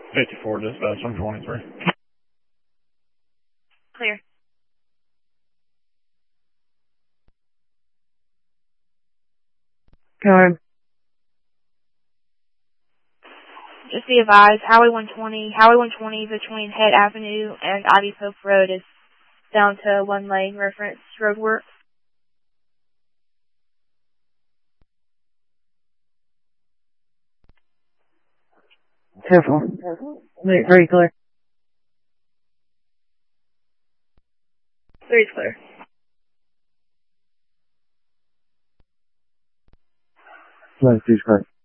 54 dispatch, I'm 23. Clear. Go ahead. Just be advised, Highway 120 between Head Avenue and Ivy Pope Road is down to one lane reference road work. Careful. Very clear. 3 is clear. Flight 2's clear.